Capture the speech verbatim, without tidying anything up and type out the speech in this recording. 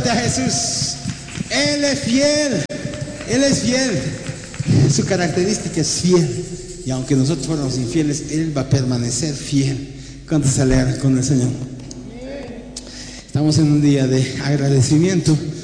fuerte a Jesús. Él es fiel. Él es fiel. Su característica es fiel. Y aunque nosotros fuéramos infieles, Él va a permanecer fiel. ¿Cuántos se alegran con el Señor? Estamos en un día de agradecimiento.